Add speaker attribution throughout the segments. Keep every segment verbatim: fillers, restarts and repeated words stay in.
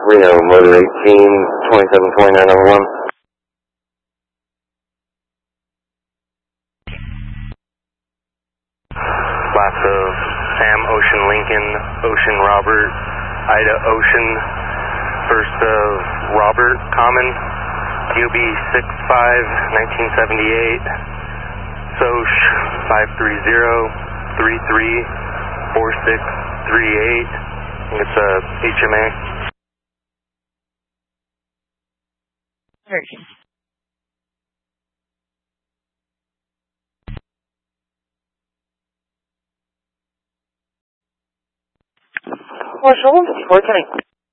Speaker 1: Reno, motor eighteen, twenty-seven twenty-nine over one. Last of Sam, Ocean Lincoln, Ocean Robert, Ida Ocean, first of Robert Common, U B six five, nineteen seventy-eight, S O C five three zero, three three, four six three eight, I think it's a H M A.
Speaker 2: Marshall, what's happening?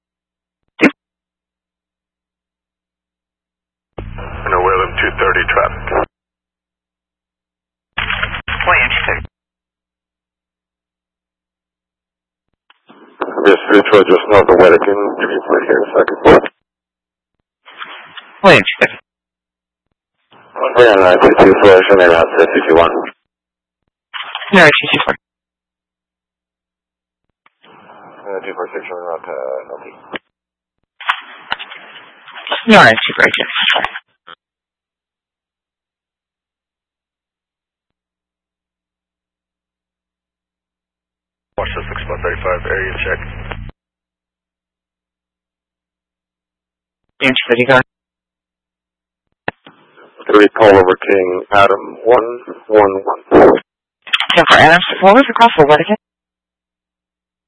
Speaker 1: No, Willem two thirty traffic.
Speaker 2: William two thirty.
Speaker 1: This Vitro just north of Wedekin. Give you play here in a second.
Speaker 2: William two thirty.
Speaker 1: We're on nine two two four, show me around six two one.
Speaker 2: No, two two four.
Speaker 1: two four six, show me around uh, L T.
Speaker 2: No, two four six.
Speaker 1: Watch the six one thirty-five, area check.
Speaker 2: William two thirty, go.
Speaker 1: Three call over King, Adam, one, one, one.
Speaker 2: Yeah, for Adams, what was the cross for Wedekin?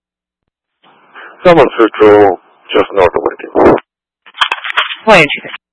Speaker 1: Someone Vitro just north of Wedekin.
Speaker 2: William two thirty.